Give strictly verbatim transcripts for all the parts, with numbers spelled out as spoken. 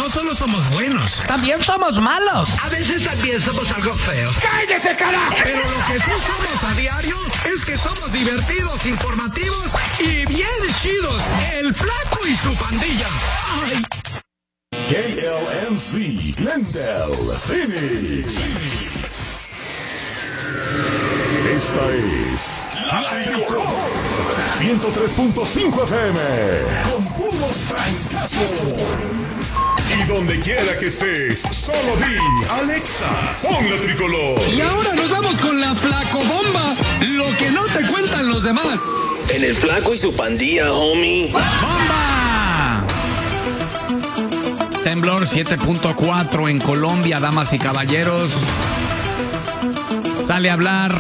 no solo somos buenos, también somos malos. A veces también somos algo feos. ¡Cállese, carajo! Pero lo que sí somos a diario es que somos divertidos, informativos y bien chidos. El Flaco y su pandilla. ¡Ay! K L M C, Glendale, Phoenix. Esta es La Tricolour ciento tres punto cinco F M con puros francazos. Y donde quiera que estés, solo di Alexa, pon La Tricolor. Y ahora nos vamos con la Flaco Bomba, lo que no te cuentan los demás. En el Flaco y su pandilla, homie. ¡Bomba! Temblor siete punto cuatro en Colombia, damas y caballeros. Sale a hablar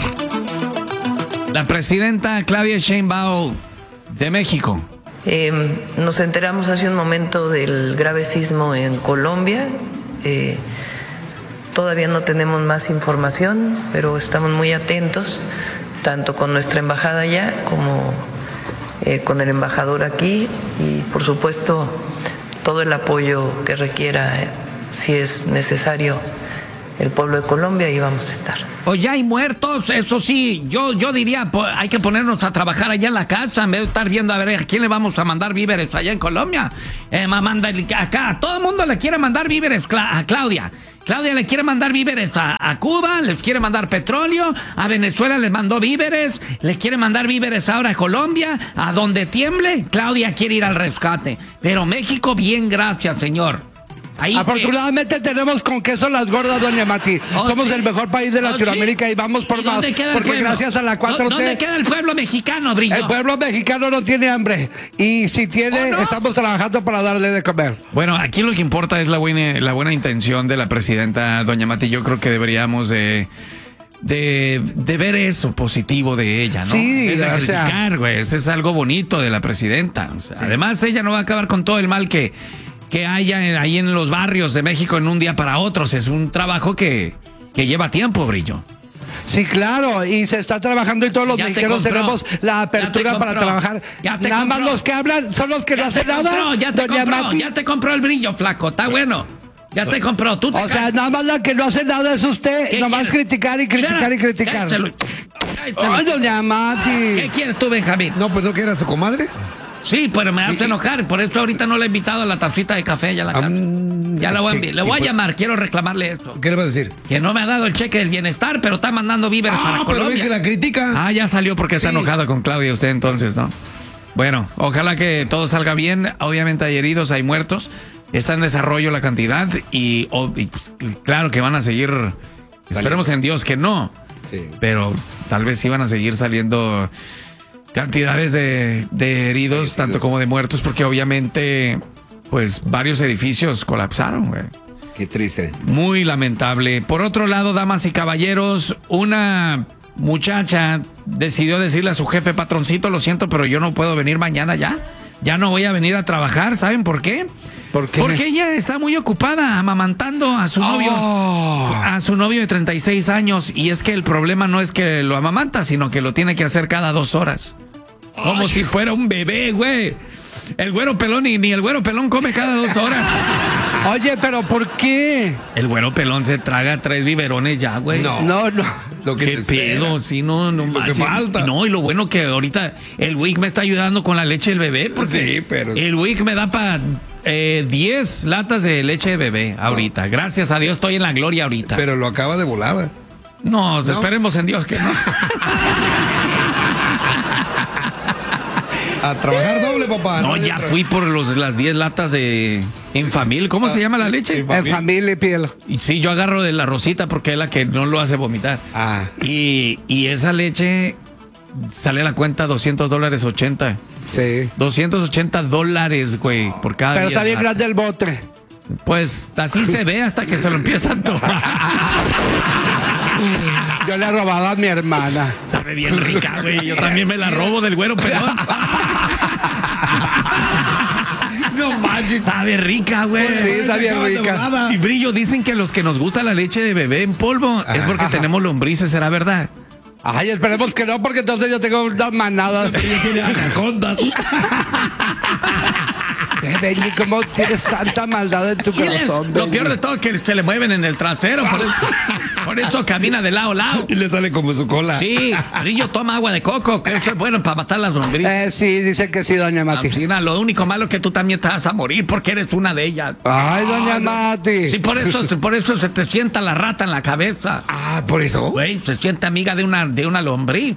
la presidenta Claudia Sheinbaum de México. Eh, nos enteramos hace un momento del grave sismo en Colombia. Eh, todavía no tenemos más información, pero estamos muy atentos, tanto con nuestra embajada allá como eh, con el embajador aquí, y por supuesto todo el apoyo que requiera, eh, si es necesario, el pueblo de Colombia, y vamos a estar. Pues ya hay muertos, eso sí, yo yo diría, pues, hay que ponernos a trabajar allá en la casa, en vez de estar viendo a ver a quién le vamos a mandar víveres allá en Colombia. Eh, manda acá, todo el mundo le quiere mandar víveres a Claudia. Claudia le quiere mandar víveres a, a Cuba, les quiere mandar petróleo, a Venezuela les mandó víveres, le quiere mandar víveres ahora a Colombia, a donde tiemble, Claudia quiere ir al rescate. Pero México, bien, gracias, señor. Ahí Afortunadamente que... tenemos con queso las gordas, doña Mati. Oh, Somos sí. el mejor país de Latinoamérica, oh, sí. Y vamos por ¿Y más. Porque gracias a la cuatro T... ¿Dónde queda el pueblo mexicano, Brillo? El pueblo mexicano no tiene hambre. Y si tiene, ¿Oh, no? Estamos trabajando para darle de comer. Bueno, aquí lo que importa es la buena, la buena intención de la presidenta, doña Mati. Yo creo que deberíamos de... De, de ver eso positivo de ella, ¿no? Sí, es de o criticar, sea... güey. Eso es algo bonito de la presidenta. O sea, sí. Además, ella no va a acabar con todo el mal que... que haya ahí en los barrios de México en un día para otros. Es un trabajo que, que lleva tiempo, Brillo. Sí, claro, y se está trabajando y todos los mexicanos tenemos la apertura para trabajar. Nada compró. Más los que hablan son los que ya no hacen nada. Compró, ya te compró, Mati. Ya te compró el Brillo, flaco, está bueno. Ya te compró, tú te O sea, nada más la que no hace nada es usted, nomás criticar y criticar y criticar. Cállate. Ay, doña Mati. ¿Qué quieres tú, Benjamín? No, pues no que era su comadre. Sí, pero me hace enojar, por eso ahorita no le he invitado a la tacita de café ya a la casa. Um, ya la voy a enviar. Le voy a llamar, quiero reclamarle eso. ¿Qué le vas a decir? Que no me ha dado el cheque del bienestar, pero está mandando víveres ah, para pero Colombia. Pero que la critica. Ah, ya salió porque está sí. enojado con Claudia usted entonces, ¿no? Bueno, ojalá que todo salga bien. Obviamente hay heridos, hay muertos. Está en desarrollo la cantidad y, oh, y pues, claro que van a seguir. Saliendo. Esperemos en Dios que no. Sí. Pero tal vez sí van a seguir saliendo cantidades de, de heridos, sí, tanto como de muertos, porque obviamente, pues, varios edificios colapsaron, güey. Qué triste. Muy lamentable. Por otro lado, damas y caballeros, una muchacha decidió decirle a su jefe, patroncito, lo siento, pero yo no puedo venir mañana ya. Ya no voy a venir a trabajar. ¿Saben por qué? ¿Por qué? Porque ella está muy ocupada amamantando a su novio, oh. a su novio de treinta y seis años. Y es que el problema no es que lo amamanta, sino que lo tiene que hacer cada dos horas. Como Ay. si fuera un bebé, güey. El güero pelón y ni el güero pelón come cada dos horas. Oye, pero ¿por qué? El güero pelón se traga tres biberones ya, güey. No, no, no. Lo que ¿Qué pedo? Sí, no, no más. Lo que falta. No, y lo bueno que ahorita el W I C me está ayudando con la leche del bebé. Porque sí, pero... el W I C me da para eh, diez latas de leche de bebé ahorita. No. Gracias a Dios estoy en la gloria ahorita. Pero lo acaba de volada. No, ¿no? Esperemos en Dios que no. A trabajar doble, papá. No, no ya fui por los, las diez latas de Enfamil. ¿Cómo ah, se llama la leche? Enfamil y piel. Y sí, yo agarro de la rosita porque es la que no lo hace vomitar. Ah. Y, y esa leche sale a la cuenta doscientos dólares ochenta. Sí. doscientos ochenta dólares, güey, por cada Pero diez está bien latas. grande el bote. Pues así se ve hasta que se lo empiezan a tomar. Yo le robaba a mi hermana. Sabe bien rica, güey. Yo también me la robo del güero pelón. No manches. Sabe rica, güey. Sí, está bien rica. Y Brillo, dicen que los que nos gusta la leche de bebé en polvo Ajá. es porque tenemos lombrices, ¿será verdad? Ay, esperemos que no, porque entonces yo tengo unas manadas. Ella tiene anacondas. Benny, ¿cómo tienes tanta maldad en tu corazón? Lo peor de todo es que se le mueven en el trasero. Por eso, por eso camina de lado a lado. Y le sale como su cola. Sí, Rillo toma agua de coco, que eso es bueno para matar las lombrices. Eh, sí, dice que sí, doña Mati. Amcina, lo único malo es que tú también te vas a morir porque eres una de ellas. Ay, doña Mati. Sí, por eso, por eso se te sienta la rata en la cabeza. Ah, ¿por eso? Güey, se siente amiga de una, de una lombriz.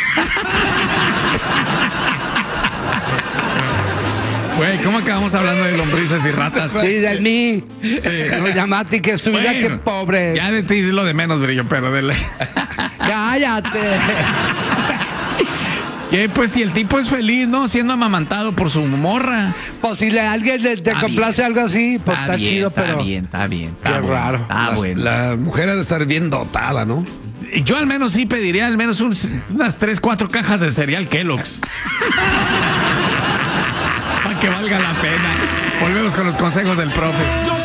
Güey, ¿cómo acabamos hablando de lombrices y ratas? Sí, de mí. Sí. Doña Mati, que su vida, Bueno, qué pobre. Ya de ti es lo de menos, Brillo, pero de la... Cállate. ¿Qué? Pues si el tipo es feliz, ¿no? Siendo amamantado por su morra. Pues si le, alguien le, te Está complace bien. algo así, pues está, bien, chido, está pero... bien, está bien, está Qué bueno, raro. Está Las- bueno. La mujer ha de estar bien dotada, ¿no? Yo al menos sí pediría al menos un- unas tres, cuatro cajas de cereal Kellogg's. Para que valga la pena. Volvemos con los consejos del profe.